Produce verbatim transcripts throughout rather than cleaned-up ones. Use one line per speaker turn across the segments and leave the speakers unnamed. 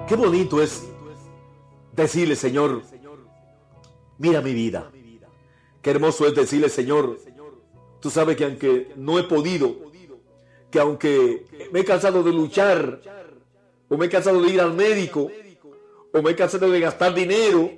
Qué bonito es decirle, Señor, mira mi vida. Qué hermoso es decirle, Señor, tú sabes que aunque no he podido, que aunque me he cansado de luchar, o me he cansado de ir al médico, o me he cansado de gastar dinero,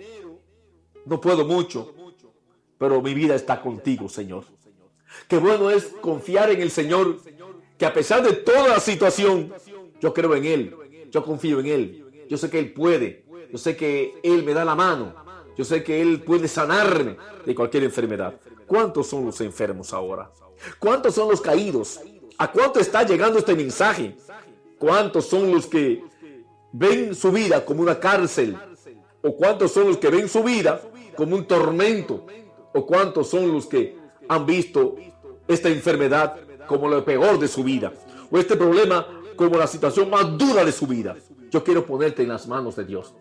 no puedo mucho, pero mi vida está contigo, Señor. Qué bueno es confiar en el Señor, que a pesar de toda la situación, yo creo en Él, yo confío en Él, yo sé que Él puede, yo sé que Él me da la mano, yo sé que Él puede sanarme de cualquier enfermedad. ¿Cuántos son los enfermos ahora? ¿Cuántos son los caídos? ¿A cuánto está llegando este mensaje? ¿Cuántos son los que ven su vida como una cárcel? ¿O cuántos son los que ven su vida como un tormento? ¿O cuántos son los que han visto esta enfermedad como lo peor de su vida? ¿O este problema como la situación más dura de su vida? Yo quiero ponerte en las manos de Dios.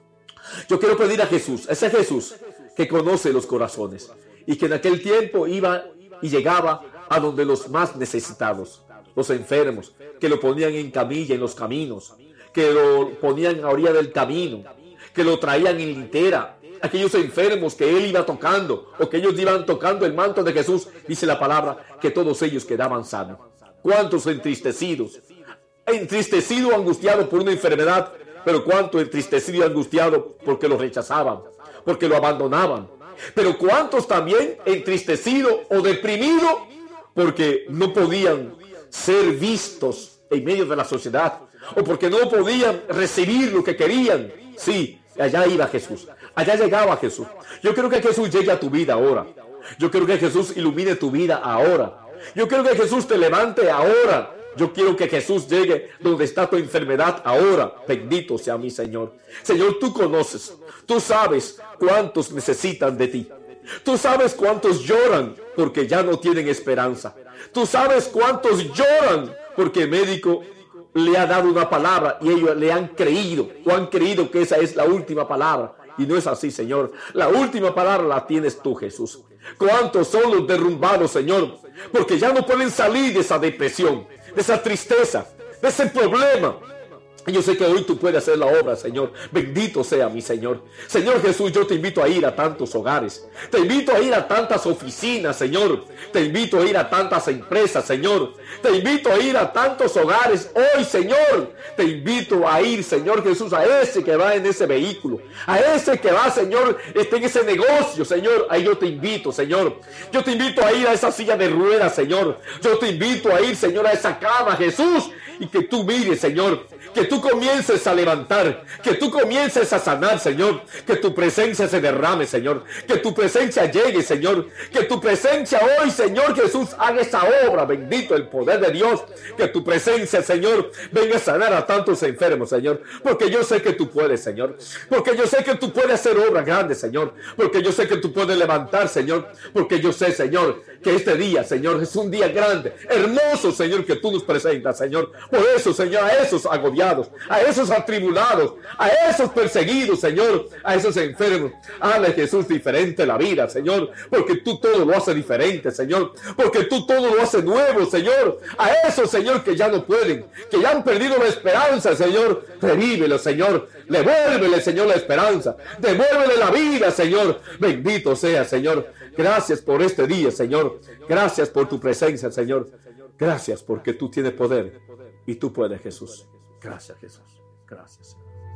Yo quiero pedir a Jesús, ese Jesús que conoce los corazones y que en aquel tiempo iba y llegaba a donde los más necesitados, los enfermos, que lo ponían en camilla en los caminos, que lo ponían a orilla del camino, que lo traían en litera, aquellos enfermos que él iba tocando o que ellos iban tocando el manto de Jesús, dice la palabra, que todos ellos quedaban sanos. ¿Cuántos entristecidos? Entristecido, angustiado por una enfermedad, pero cuánto entristecido y angustiado porque lo rechazaban, porque lo abandonaban. Pero cuántos también entristecido o deprimido porque no podían ser vistos en medio de la sociedad, o porque no podían recibir lo que querían. Sí, allá iba Jesús, allá llegaba Jesús. Yo quiero que Jesús llegue a tu vida ahora. Yo quiero que Jesús ilumine tu vida ahora. Yo quiero que Jesús te levante ahora. Yo quiero que Jesús llegue donde está tu enfermedad ahora. Bendito sea mi Señor. Señor, tú conoces, tú sabes cuántos necesitan de ti. Tú sabes cuántos lloran porque ya no tienen esperanza. Tú sabes cuántos lloran porque el médico le ha dado una palabra y ellos le han creído o han creído que esa es la última palabra. Y no es así, Señor. La última palabra la tienes tú, Jesús. ¿Cuántos son los derrumbados, Señor? Porque ya no pueden salir de esa depresión, de esa tristeza, de ese problema. Y yo sé que hoy tú puedes hacer la obra, Señor. Bendito sea mi Señor. Señor Jesús, yo te invito a ir a tantos hogares. Te invito a ir a tantas oficinas, Señor. Te invito a ir a tantas empresas, Señor. Te invito a ir a tantos hogares hoy, Señor. Te invito a ir, Señor Jesús, a ese que va en ese vehículo. A ese que va, Señor, está en ese negocio, Señor. Ahí yo te invito, Señor. Yo te invito a ir a esa silla de ruedas, Señor. Yo te invito a ir, Señor, a esa cama, Jesús. Y que tú mires, Señor, que tú comiences a levantar, que tú comiences a sanar, Señor, que tu presencia se derrame, Señor, que tu presencia llegue, Señor, que tu presencia hoy, Señor Jesús, haga esa obra, bendito el poder de Dios, que tu presencia, Señor, venga a sanar a tantos enfermos, Señor, porque yo sé que tú puedes, Señor, porque yo sé que tú puedes hacer obras grandes, Señor, porque yo sé que tú puedes levantar, Señor, porque yo sé, Señor, que este día, Señor, es un día grande, hermoso, Señor, que tú nos presentas, Señor. Por eso, Señor, a esos agobiados, a esos atribulados, a esos perseguidos, Señor, a esos enfermos, hazle, Jesús, diferente la vida, Señor, porque tú todo lo haces diferente, Señor, porque tú todo lo haces nuevo, Señor. A esos, Señor, que ya no pueden, que ya han perdido la esperanza, Señor, revívelo, Señor, devuélvele, Señor, la esperanza, devuélvele la vida, Señor. Bendito sea, Señor. Gracias por este día, Señor. Gracias por tu presencia, Señor. Gracias porque tú tienes poder y tú puedes, Jesús. Gracias, Jesús. Gracias, Señor.